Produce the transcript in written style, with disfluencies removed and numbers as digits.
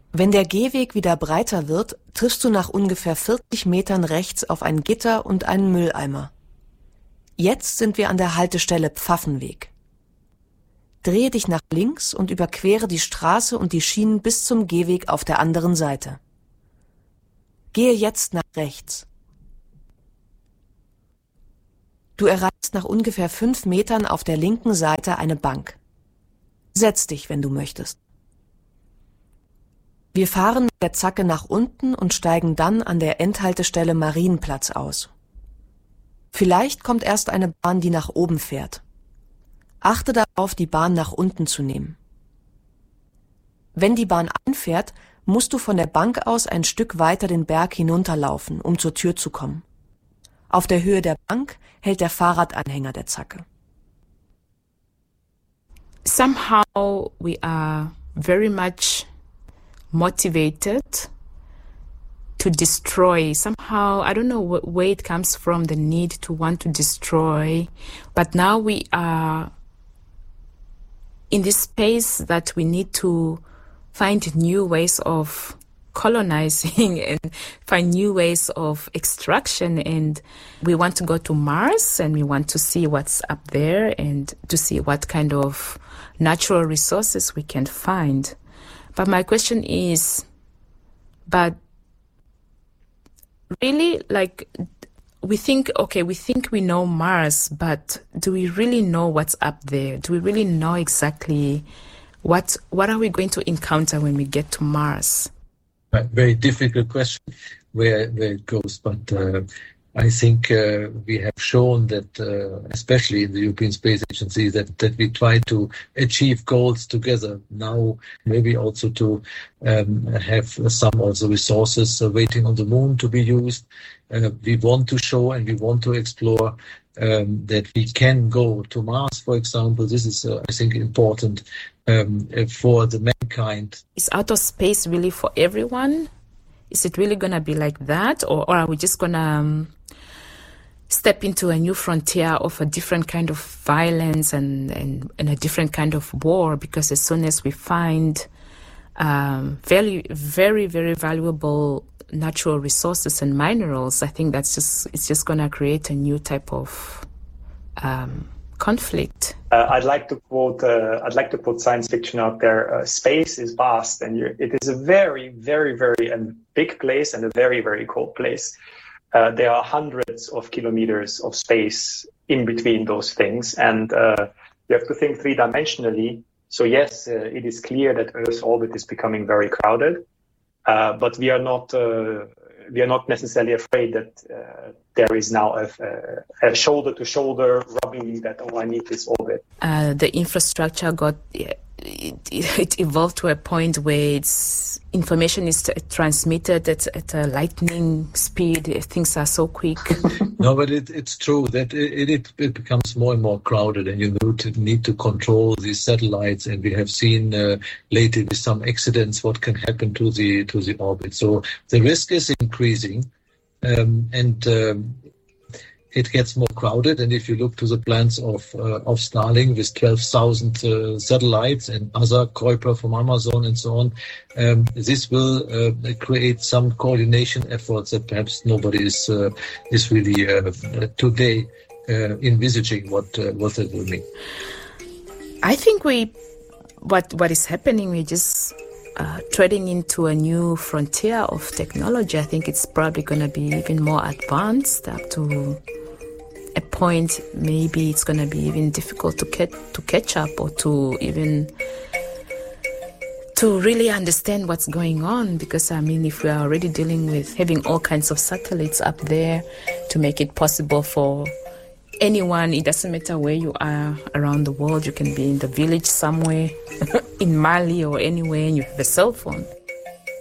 Wenn der Gehweg wieder breiter wird, triffst du nach ungefähr 40 Metern rechts auf ein Gitter und einen Mülleimer. Jetzt sind wir an der Haltestelle Pfaffenweg. Drehe dich nach links und überquere die Straße und die Schienen bis zum Gehweg auf der anderen Seite. Gehe jetzt nach rechts. Du erreichst nach ungefähr 5 Metern auf der linken Seite eine Bank. Setz dich, wenn du möchtest. Wir fahren mit der Zacke nach unten und steigen dann an der Endhaltestelle Marienplatz aus. Vielleicht kommt erst eine Bahn, die nach oben fährt. Achte darauf, die Bahn nach unten zu nehmen. Wenn die Bahn einfährt, musst du von der Bank aus ein Stück weiter den Berg hinunterlaufen, um zur Tür zu kommen. Auf der Höhe der Bank hält der Fahrradanhänger der Zacke. Somehow we are very much motivated to destroy. Somehow, I don't know where it comes from, the need to want to destroy. But now we are in this space that we need to find new ways of colonizing and find new ways of extraction. And we want to go to Mars and we want to see what's up there and to see what kind of natural resources we can find. But my question is, but really, like, we think we know Mars, but do we really know what's up there? Do we really know exactly what are we going to encounter when we get to Mars? A very difficult question where it goes, but I think we have shown that, especially in the European Space Agency, that we try to achieve goals together. Now, maybe also to have some also resources waiting on the moon to be used. We want to show and we want to explore that we can go to Mars, for example. This is, I think, important for the mankind. Is outer space really for everyone? Is it really going to be like that? Or are we just going to step into a new frontier of a different kind of violence and a different kind of war? Because as soon as we find very, very, very valuable natural resources and minerals, I think it's just going to create a new type of conflict. I'd like to put science fiction out there. Space is vast, and it is a very, very, very big place and a very, very cold place. There are hundreds of kilometers of space in between those things, and you have to think three-dimensionally. So yes, it is clear that Earth's orbit is becoming very crowded, but we are not necessarily afraid that there is now a shoulder-to-shoulder rubbing that, I need this orbit. The infrastructure it evolved to a point where information is transmitted at a lightning speed. Things are so quick. No, but it's true that it becomes more and more crowded, and you need to control these satellites. And we have seen lately with some accidents what can happen to the orbit. So the risk is increasing, and it gets more crowded. And if you look to the plans of Starlink with 12,000 satellites and other Kuiper from Amazon and so on, this will create some coordination efforts that perhaps nobody is really today envisaging what that will mean. I think what is happening, we're just treading into a new frontier of technology. I think it's probably going to be even more advanced up to a point. Maybe it's going to be even difficult to catch up or to really understand what's going on. Because, I mean, if we are already dealing with having all kinds of satellites up there to make it possible for anyone, it doesn't matter where you are around the world, you can be in the village somewhere in Mali or anywhere, and you have a cell phone.